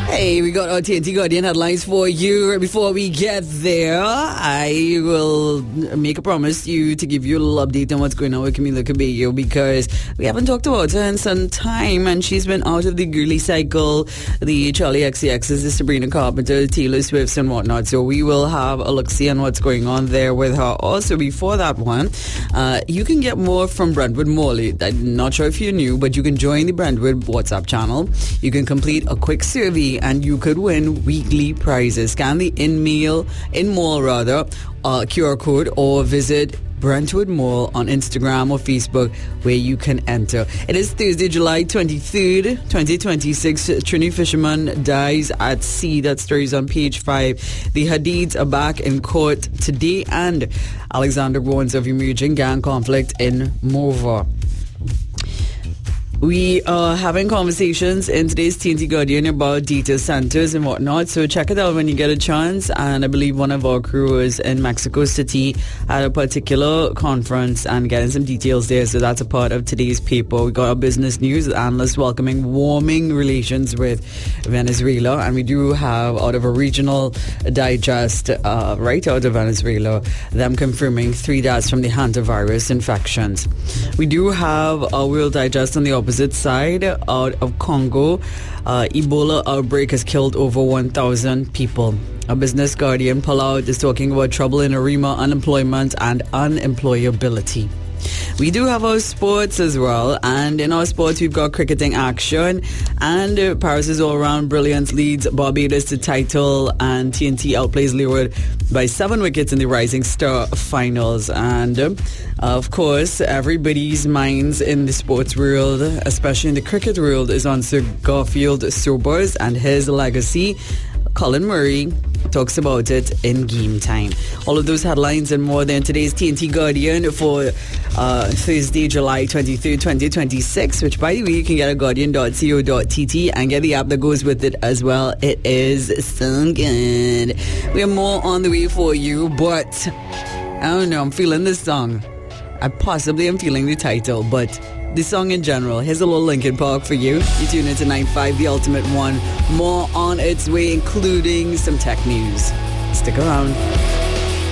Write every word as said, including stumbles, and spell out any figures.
Hey, we got our T N T Guardian headlines for you. Right before we get there, I will make a promise to you to give you a little update on what's going on with Camila Cabello, because we haven't talked about her in some time, and she's been out of the girly cycle, the Charlie X C X's, the Sabrina Carpenter, Taylor Swift's and whatnot. So we will have a look-see on what's going on there with her. Also, before that one, uh, you can get more from Brentwood Mall. I'm not sure if you knew, but you can join the Brentwood WhatsApp channel. You can complete a quick survey and you could win weekly prizes. Scan the in-mail, in-mall rather, uh, Q R code, or visit Brentwood Mall on Instagram or Facebook where you can enter. It is Thursday, July twenty-third, twenty twenty-six. Trini Fisherman dies at sea. That story is on page five. The Hadids are back in court today, and Alexander warns of emerging gang conflict in Mova. We are having conversations in today's T N T Guardian about data centers and whatnot, so check it out when you get a chance. And I believe one of our crew is in Mexico City at a particular conference and getting some details there, so that's a part of today's paper. We got our business news, analysts welcoming warming relations with Venezuela, and we do have out of a regional digest uh, right out of Venezuela, them confirming three deaths from the hantavirus infections. We do have a world digest on the opposite opposite side out of Congo. Uh, Ebola outbreak has killed over one thousand people. A Business Guardian pullout is talking about trouble in Arima, unemployment and unemployability. We do have our sports as well, and in our sports we've got cricketing action, and uh, Paris' all-round brilliance leads Barbados to title, and T N T outplays Leeward by seven wickets in the Rising Star finals. And uh, of course, everybody's minds in the sports world, especially in the cricket world, is on Sir Garfield Sobers and his legacy. Colin Murray talks about it in Game Time. All of those headlines and more than today's T N T Guardian for uh, Thursday, July twenty-third, twenty twenty-six, which, by the way, you can get at guardian dot co dot t t and get the app that goes with it as well. It is so good. We have more on the way for you, but I don't know, I'm feeling this song. I possibly am feeling the title, but the song in general. Here's a little Linkin Park for you. You tune into nine five, the ultimate one. More on its way, including some tech news. Stick around.